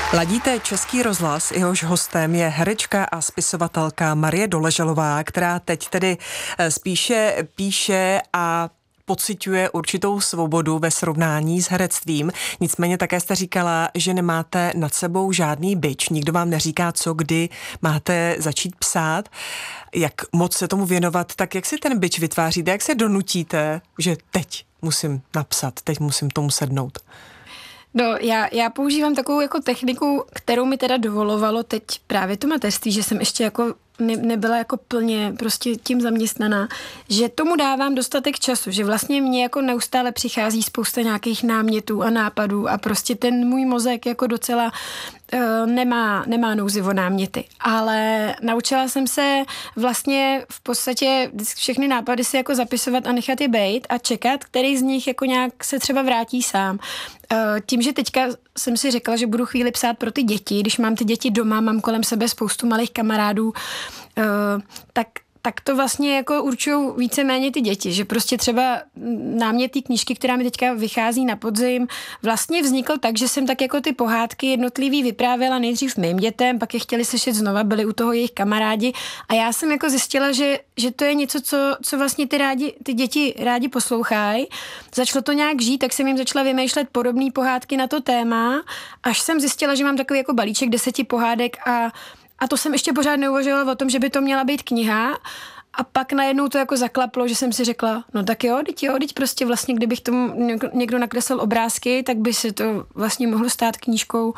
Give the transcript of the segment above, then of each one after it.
Ladíte Český rozhlas, jehož hostem je herečka a spisovatelka Marie Doležalová, která teď tedy spíše píše a pociťuje určitou svobodu ve srovnání s herectvím. Nicméně také jste říkala, že nemáte nad sebou žádný bič. Nikdo vám neříká, co kdy máte začít psát. Jak moc se tomu věnovat, tak jak si ten bič vytváříte, jak se donutíte, že teď musím napsat, teď musím tomu sednout? No, já používám takovou jako techniku, kterou mi teda dovolovalo teď právě to mateřství, že jsem ještě jako nebyla jako plně prostě tím zaměstnaná, že tomu dávám dostatek času, že vlastně mě jako neustále přichází spousta nějakých námětů a nápadů a prostě ten můj mozek jako docela nemá nouzi o náměty. Ale naučila jsem se vlastně v podstatě všechny nápady si jako zapisovat a nechat je bejt a čekat, který z nich jako nějak se třeba vrátí sám. Tím, že teďka jsem si řekla, že budu chvíli psát pro ty děti, když mám ty děti doma, mám kolem sebe spoustu malých kamarádů, tak to vlastně jako určují víceméně ty děti, že prostě třeba námět té knížky, která mi teďka vychází na podzim, vlastně vznikl tak, že jsem tak jako ty pohádky jednotlivý vyprávěla nejdřív mým dětem, pak je chtěli slyšet znova, byli u toho jejich kamarádi a já jsem jako zjistila, že to je něco, co vlastně ty děti rádi poslouchají. Začalo to nějak žít, tak jsem jim začala vymýšlet podobné pohádky na to téma, až jsem zjistila, že mám takový jako balíček 10 pohádek a to jsem ještě pořád neuvažovala o tom, že by to měla být kniha a pak najednou to jako zaklaplo, že jsem si řekla, no tak jo, teď prostě vlastně, kdybych tomu někdo nakreslil obrázky, tak by se to vlastně mohlo stát knížkou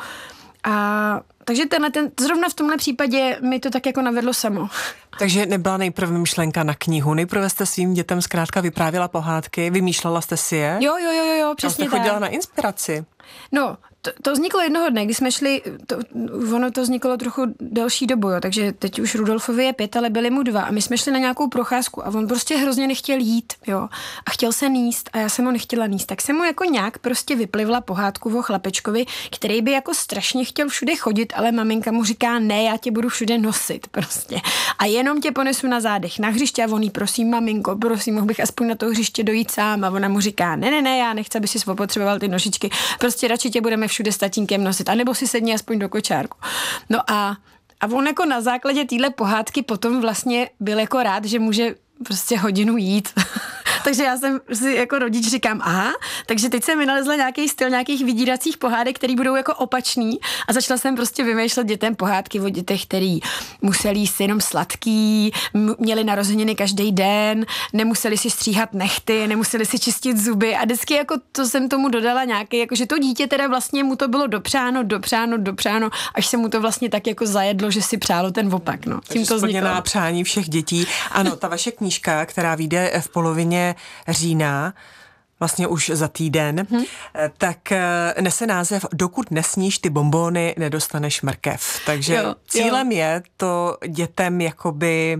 takže zrovna v tomhle případě mi to tak jako navedlo samo. Takže nebyla nejprve myšlenka na knihu, nejprve jste svým dětem zkrátka vyprávěla pohádky, vymýšlela jste si je? Jo, přesně tak. Jste chodila na inspiraci? No, to vzniklo jednoho dne, kdy jsme šli, ono to vzniklo trochu delší dobu, jo, takže teď už Rudolfovi je 5, ale byli mu 2 a my jsme šli na nějakou procházku a on prostě hrozně nechtěl jít, jo, a chtěl se níst a já jsem ho nechtěla níst, tak jsem mu jako nějak prostě vyplivla pohádku o chlapečkovi, který by jako strašně chtěl všude chodit, ale maminka mu říká, ne, já tě budu všude nosit prostě a jenom tě ponesu na zádech na hřiště a on jí, prosím maminko, prosím, mohl bych aspoň na to hřiště dojít sám a ona mu říká, ne, já nechci, aby si spotřeboval ty nožičky, prostě radši tě budeme všude s tatínkem nosit, anebo si sedni aspoň do kočárku. No a on jako na základě téhle pohádky potom vlastně byl jako rád, že může prostě hodinu jít. Takže já jsem si jako rodič říkám, aha, takže teď jsem vynalezla nějaký styl nějakých vydíracích pohádek, který budou jako opačný a začala jsem prostě vymýšlet dětem pohádky o dětech, který museli jíst jenom sladký, měli narozeniny každý den, nemuseli si stříhat nehty, nemuseli si čistit zuby a vždycky jako to jsem tomu dodala nějaký, jako že to dítě teda vlastně mu to bylo dopřáno, až se mu to vlastně tak jako zajedlo, že si přálo ten opak, no. Tím to vzniklo. Přání všech dětí. Ano, ta vaše knížka, která vyjde v polovině října, vlastně už za týden, tak nese název Dokud nesníš ty bonbóny, nedostaneš mrkev. Takže cílem je to dětem jakoby,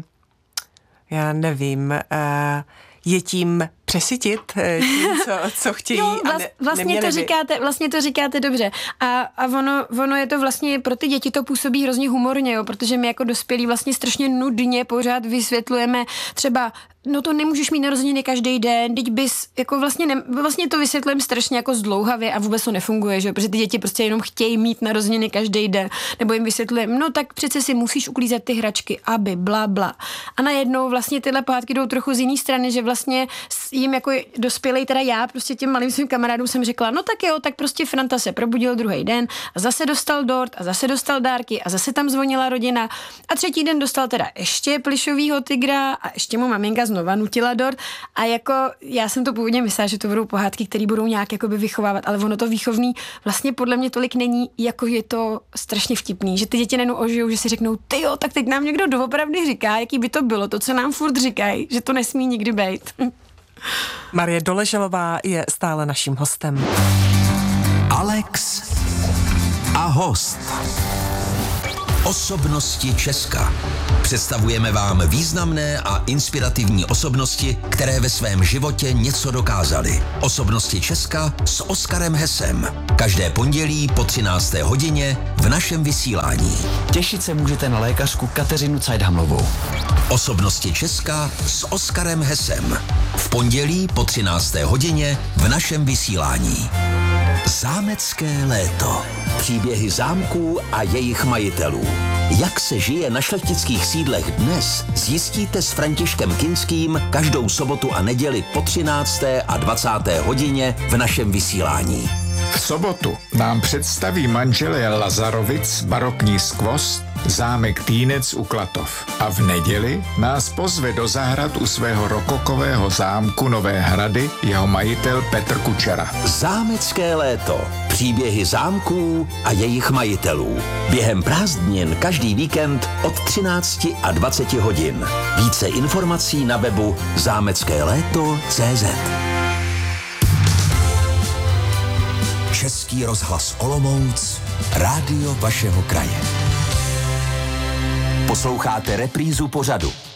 já nevím, je tím přesytit tím, co chtějí. Jo, vlastně to říkáte dobře. A ono je to vlastně, pro ty děti to působí hrozně humorně, jo, protože my jako dospělí vlastně strašně nudně pořád vysvětlujeme třeba, no to nemůžeš mít narozeniny každý den, teď bys, jako vlastně to vysvětlujeme strašně jako zdlouhavě a vůbec to nefunguje, že jo, protože ty děti prostě jenom chtějí mít narozeniny každý den, nebo jim vysvětlujeme, no tak přece si musíš uklízet ty hračky, aby bla bla. A najednou vlastně tyhle pohádky jdou trochu z jiné strany, že vlastně jim jako dospělej, teda já prostě těm malým svým kamarádům jsem řekla, no tak jo, tak prostě Franta se probudil druhý den a zase dostal dort a zase dostal dárky a zase tam zvonila rodina a třetí den dostal teda ještě plišovýho tygra a ještě mu maminka znova nutila dort a jako já jsem to původně myslela, že to budou pohádky, které budou nějak jakoby vychovávat, ale ono to výchovný vlastně podle mě tolik není, jako je to strašně vtipný, že ty děti najednou ožijou, že si řeknou, ty jo, tak teď nám někdo doopravdy říká, jaký by to bylo, to, co nám furt říkají, že to nesmí nikdy být. Marie Doležalová je stále naším hostem. Alex a host. Osobnosti Česka. Představujeme vám významné a inspirativní osobnosti, které ve svém životě něco dokázaly. Osobnosti Česka s Oskarem Hesem. Každé pondělí po 13. hodině v našem vysílání. Těšit se můžete na lékařku Kateřinu Cajdhamlovou. Osobnosti Česka s Oskarem Hesem. V pondělí po 13. hodině v našem vysílání. Zámecké léto. Příběhy zámků a jejich majitelů. Jak se žije na šlechtických sídlech dnes, zjistíte s Františkem Kinským každou sobotu a neděli po 13. a 20. hodině v našem vysílání. V sobotu nám představí manželé Lazarovic barokní skvost zámek Týnec u Klatov. A v neděli nás pozve do zahrad u svého rokokového zámku Nové Hrady jeho majitel Petr Kučera. Zámecké léto. Příběhy zámků a jejich majitelů. Během prázdnin každý víkend od 13 a 20 hodin. Více informací na webu zámeckéléto.cz. Český rozhlas Olomouc, rádio vašeho kraje. Posloucháte reprízu pořadu